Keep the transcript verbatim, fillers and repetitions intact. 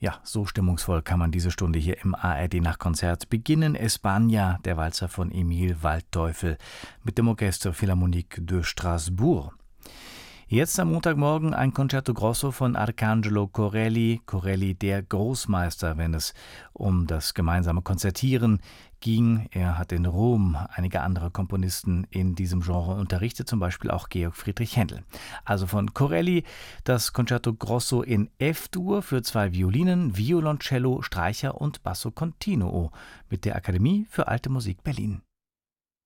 Ja, so stimmungsvoll kann man diese Stunde hier im A R D-Nachtkonzert beginnen. España, der Walzer von Emil Waldteufel mit dem Orchestre Philharmonique de Strasbourg. Jetzt am Montagmorgen ein Concerto Grosso von Arcangelo Corelli. Corelli, der Großmeister, wenn es um das gemeinsame Konzertieren ging. Er hat in Rom einige andere Komponisten in diesem Genre unterrichtet, zum Beispiel auch Georg Friedrich Händel. Also von Corelli das Concerto Grosso in F-Dur für zwei Violinen, Violoncello, Streicher und Basso Continuo mit der Akademie für Alte Musik Berlin.